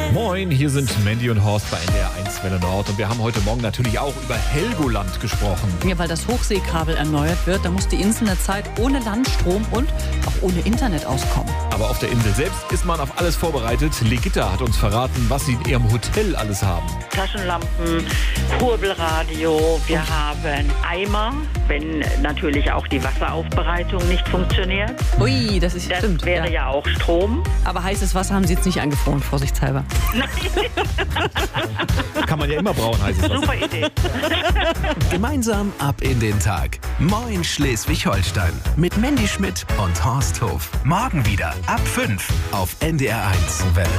Moin, hier sind Mandy und Horst bei NDR 1 Welle Nord und wir haben heute Morgen natürlich auch über Helgoland gesprochen. Ja, weil das Hochseekabel erneuert wird, da muss die Insel eine Zeit ohne Landstrom und auch ohne Internet auskommen. Aber auf der Insel selbst ist man auf alles vorbereitet. Legitta hat uns verraten, was sie in ihrem Hotel alles haben. Taschenlampen, Kurbelradio, wir haben Eimer, wenn natürlich auch die Wasseraufbereitung nicht funktioniert. Ui, das stimmt. Das wäre ja auch Strom. Aber heißes Wasser haben Sie jetzt nicht eingefroren, vorsichtshalber. Kann man ja immer brauen, heißt es. Super Idee. Gemeinsam ab in den Tag. Moin Schleswig-Holstein. Mit Mandy Schmidt und Horst Hof. Morgen wieder ab 5 auf NDR 1 Welle